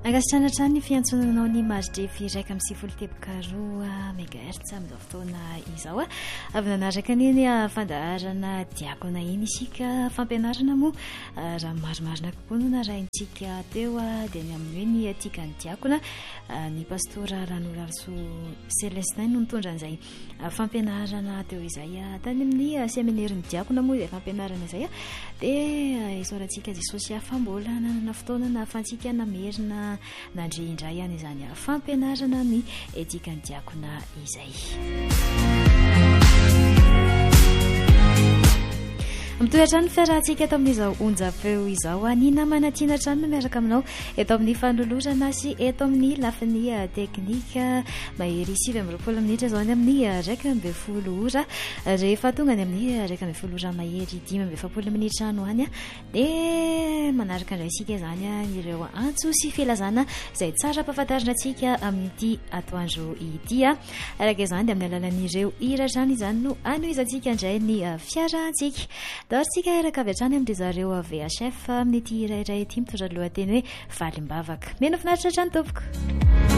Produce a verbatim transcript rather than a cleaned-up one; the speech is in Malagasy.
Agasitrana trano ny fiantsonanao ny Mazidefy iraika amin'ny sivifolo teboka roa megahertz amin'izao fotoana izao a. Avy nanaraka neny fandaharana diakona iny isika fampianarana moa raha marimarina kokoa no naraintsika teo a dia ny amin'ny hoe ny etika ny diakona ny pastora Ranolaraso Celestin no mitondra an'izay fampianarana teo izay a tany amin'ny seminerin'ny diakona moa dia fampianarana izay a dia isaorantsika Jesosy fa mbola nanana fotoana nahafahantsika namerina nandre indray any izany fampianarana ny etika ny diakona izay. Mitoetra ny fiarahantsika eto amin'izao onjam-peo izao ny namana tiana trano no miaraka aminao eto amin'ny fanolorana sy eto amin'ny lafiny teknika mahery sivy amby roapolo minitra izao any amin'ny iraika amby folo ora rehefa tonga any amin'ny iraika amby folo ora mahery dimy amby efapolo minitra no any dia manaraka indray isika izany ireo antso sy filazana izay tsara ampahafantarina antsika amin'ity atoandro ity araka izany dia amin'ny alalan'ireo hiratrano izany no anohizantsika indray ny fiarahantsika. Daorsika eraka avy hatrany amin'ry zareo V H F amin'ity irairay ity mitondra lohateny hoe valimbavaka. Mena finaritra hatrany tompoko.